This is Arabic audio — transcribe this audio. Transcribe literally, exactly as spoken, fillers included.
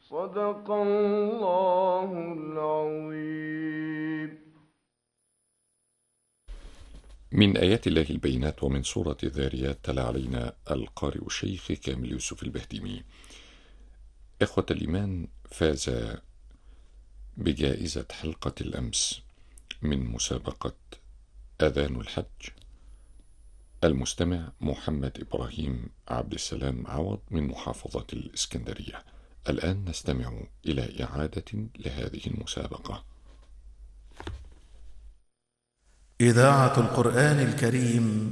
صدق الله العظيم. من آيات الله البينات ومن سورة الذاريات تلا علينا القارئ الشيخ كامل يوسف البهتيمي. إخوة الإيمان، فاز بجائزة حلقة الأمس من مسابقة أذان الحج المستمع محمد إبراهيم عبد السلام عوض من محافظة الإسكندرية. الآن نستمع إلى إعادة لهذه المسابقة. إذاعة القرآن الكريم